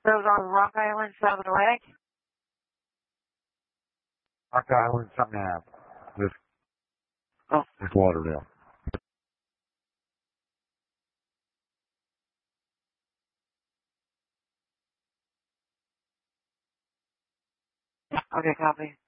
Those on Rock Island, South Atlantic? Rock Island, something happened. This Lauderdale. Okay, copy.